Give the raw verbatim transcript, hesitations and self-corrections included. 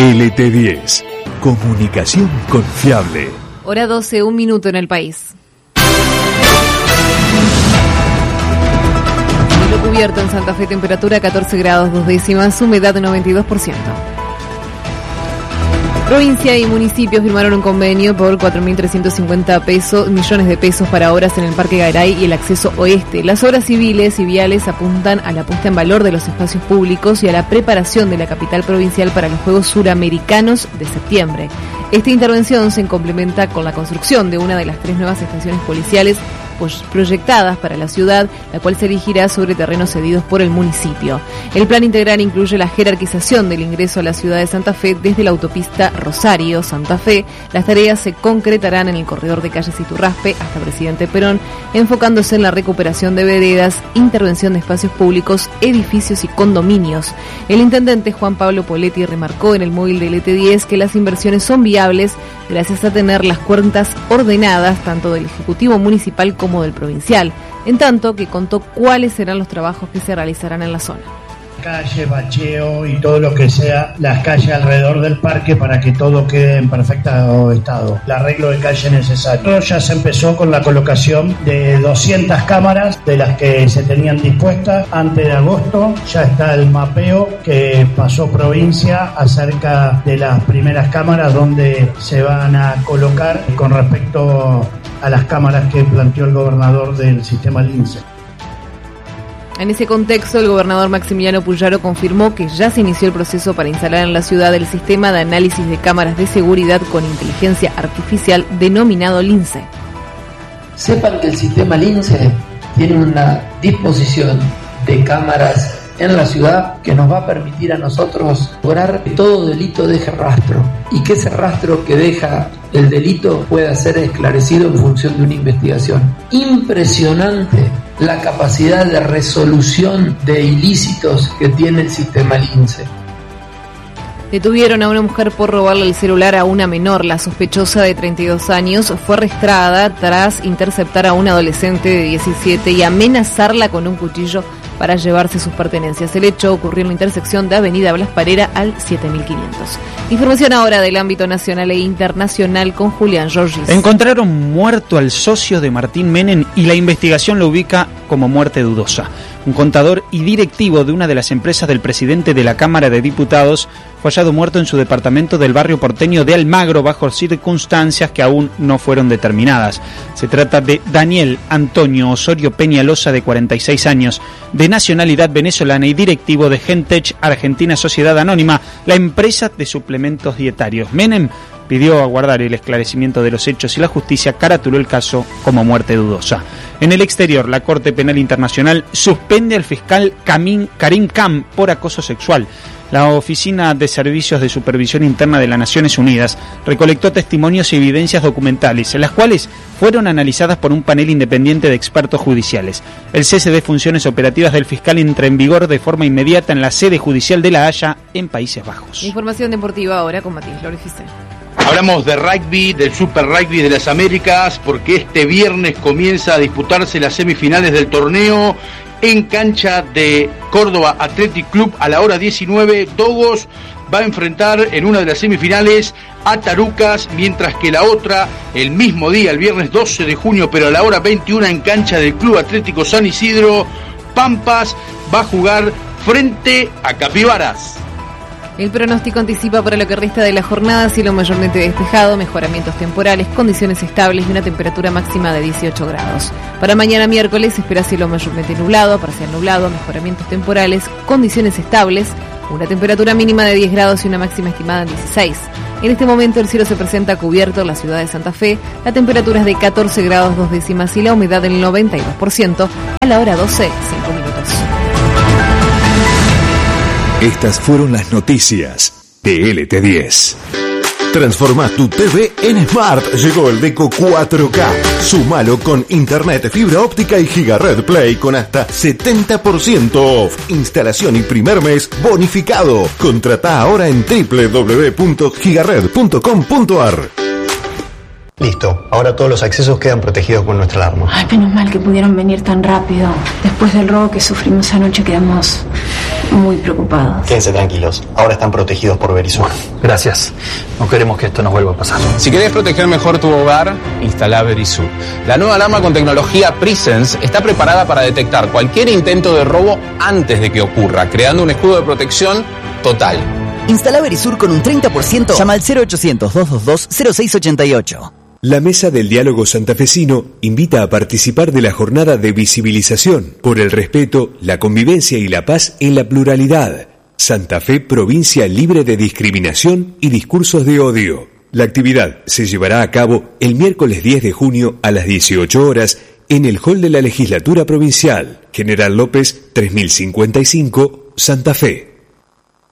L T diez. Comunicación confiable. Hora doce, un minuto en el país. Cielo cubierto en Santa Fe, temperatura catorce grados dos décimas, humedad noventa y dos por ciento. Provincia y municipios firmaron un convenio por cuatro mil trescientos cincuenta pesos, millones de pesos para obras en el Parque Garay y el acceso oeste. Las obras civiles y viales apuntan a la puesta en valor de los espacios públicos y a la preparación de la capital provincial para los Juegos Suramericanos de septiembre. Esta intervención se complementa con la construcción de una de las tres nuevas estaciones policiales proyectadas para la ciudad, la cual se erigirá sobre terrenos cedidos por el municipio. El plan integral incluye la jerarquización del ingreso a la ciudad de Santa Fe desde la autopista Rosario-Santa Fe. Las tareas se concretarán en el corredor de calles Iturraspe hasta Presidente Perón, enfocándose en la recuperación de veredas, intervención de espacios públicos, edificios y condominios. El intendente Juan Pablo Poletti remarcó en el móvil de L T diez que las inversiones son viables gracias a tener las cuentas ordenadas tanto del Ejecutivo Municipal como como del provincial, en tanto que contó cuáles serán los trabajos que se realizarán en la zona. Calle, bacheo y todo lo que sea las calles alrededor del parque para que todo quede en perfecto estado. El arreglo de calle necesario. Ya se empezó con la colocación de doscientas cámaras de las que se tenían dispuestas antes de agosto. Ya está el mapeo que pasó provincia acerca de las primeras cámaras donde se van a colocar con respecto a las cámaras que planteó el gobernador del sistema Lince. En ese contexto, el gobernador Maximiliano Puyaro confirmó que ya se inició el proceso para instalar en la ciudad el sistema de análisis de cámaras de seguridad con inteligencia artificial denominado Lince. Sepan que el sistema Lince tiene una disposición de cámaras en la ciudad que nos va a permitir a nosotros lograr que todo delito deje rastro y que ese rastro que deja el delito pueda ser esclarecido en función de una investigación. Impresionante la capacidad de resolución de ilícitos que tiene el sistema Lince. Detuvieron a una mujer por robarle el celular a una menor. La sospechosa de treinta y dos años fue arrestada tras interceptar a una adolescente de diecisiete y amenazarla con un cuchillo para llevarse sus pertenencias. El hecho ocurrió en la intersección de Avenida Blas Parera al siete mil quinientos. Información ahora del ámbito nacional e internacional con Julián Giorgis. Encontraron muerto al socio de Martín Menem y la investigación lo ubica como muerte dudosa. Un contador y directivo de una de las empresas del presidente de la Cámara de Diputados fue hallado muerto en su departamento del barrio porteño de Almagro bajo circunstancias que aún no fueron determinadas. Se trata de Daniel Antonio Osorio Peñalosa, de cuarenta y seis años, de nacionalidad venezolana y directivo de Gentech Argentina Sociedad Anónima, la empresa de suplementos dietarios. Menem pidió aguardar el esclarecimiento de los hechos y la justicia caratuló el caso como muerte dudosa. En el exterior, la Corte Penal Internacional suspende al fiscal Karim Khan por acoso sexual. La Oficina de Servicios de Supervisión Interna de las Naciones Unidas recolectó testimonios y evidencias documentales, en las cuales fueron analizadas por un panel independiente de expertos judiciales. El cese de funciones operativas del fiscal entra en vigor de forma inmediata en la sede judicial de La Haya, en Países Bajos. Información deportiva ahora con Matías Lorifisel. Hablamos de rugby, del Super Rugby de las Américas, porque este viernes comienza a disputarse las semifinales del torneo en cancha de Córdoba Athletic Club a la hora diecinueve. Dogos va a enfrentar en una de las semifinales a Tarucas, mientras que la otra, el mismo día, el viernes doce de junio, pero a la hora veintiuno, en cancha del Club Atlético San Isidro, Pampas va a jugar frente a Capibaras. El pronóstico anticipa para lo que resta de la jornada cielo mayormente despejado, mejoramientos temporales, condiciones estables y una temperatura máxima de dieciocho grados. Para mañana miércoles se espera cielo mayormente nublado, parcial nublado, mejoramientos temporales, condiciones estables, una temperatura mínima de diez grados y una máxima estimada en dieciséis. En este momento el cielo se presenta cubierto en la ciudad de Santa Fe, la temperatura es de catorce grados dos décimas y la humedad del noventa y dos por ciento. A la hora doce, cinco minutos. Estas fueron las noticias de L T diez. Transforma tu T V en Smart. Llegó el Deco cuatro K. Súmalo con internet, fibra óptica y Gigared Play con hasta setenta por ciento off. Instalación y primer mes bonificado. Contratá ahora en doble u doble u doble u punto gigared punto com punto a r. Listo, ahora todos los accesos quedan protegidos con nuestra alarma. Ay, menos mal que pudieron venir tan rápido. Después del robo que sufrimos anoche quedamos muy preocupados. Quédense tranquilos, ahora están protegidos por Verisur. Gracias. No queremos que esto nos vuelva a pasar. Si querés proteger mejor tu hogar, instala Verisur. La nueva alarma con tecnología Presence está preparada para detectar cualquier intento de robo antes de que ocurra, creando un escudo de protección total. Instala Verisur con un treinta por ciento. Llama al cero ochocientos, doscientos veintidós, cero seis ochenta y ocho. La Mesa del Diálogo Santafesino invita a participar de la jornada de visibilización por el respeto, la convivencia y la paz en la pluralidad. Santa Fe, provincia libre de discriminación y discursos de odio. La actividad se llevará a cabo el miércoles diez de junio a las dieciocho horas en el hall de la Legislatura Provincial, General López tres mil cincuenta y cinco, Santa Fe.